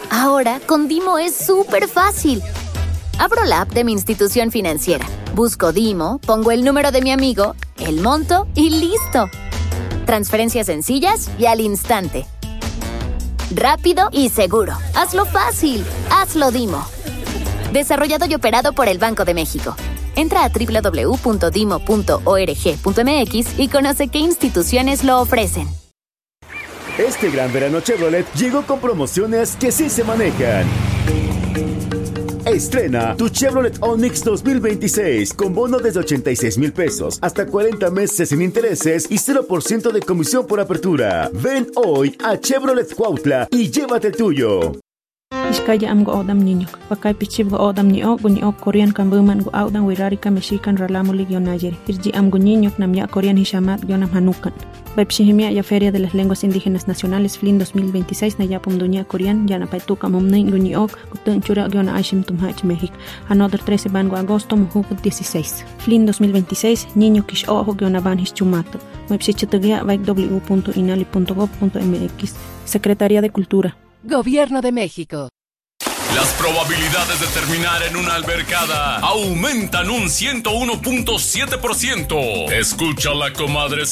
Ahora, con Dimo es súper fácil. Abro la app de mi institución financiera, busco Dimo, pongo el número de mi amigo, el monto y ¡listo! Transferencias sencillas y al instante. Rápido y seguro. Hazlo fácil. Hazlo Dimo. Desarrollado y operado por el Banco de México. Entra a www.dimo.org.mx y conoce qué instituciones lo ofrecen. Este gran verano Chevrolet llegó con promociones que sí se manejan. Estrena tu Chevrolet Onix 2026 con bono desde 86,000 pesos, hasta 40 meses sin intereses y 0% de comisión por apertura. Ven hoy a Chevrolet Cuautla y llévate el tuyo. Iskaya am go odam niño. Pakai pichib go odam ni ok Korean kan buman go odam wirari ka mexican ralamo ligion ayer. Irji am go niño nam ya Korean hishamat gionam hanukan. Baipshihimia ya Feria de las Lenguas Indígenas Nacionales FLIN 2026 na yapum dunia Korean ya na paituka momnein go ni ok kutun chura giona ashim tumhach México. Another 13 ban go agosto muhuk 16. FLIN 2026 niño kish ojo giona ban hischumato. Baipshichitugia www.inali.gov.mx. Secretaría de Cultura. Gobierno de México. Las probabilidades de terminar en una albercada aumentan un 101.7%. Escucha la comadre